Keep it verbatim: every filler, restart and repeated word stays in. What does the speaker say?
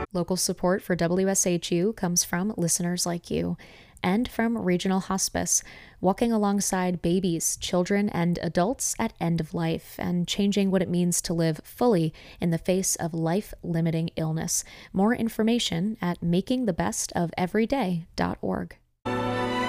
Local support for W S H U comes from listeners like you and from Regional Hospice, walking alongside babies, children, and adults at end of life and changing what it means to live fully in the face of life-limiting illness. More information at making the best of every day dot org.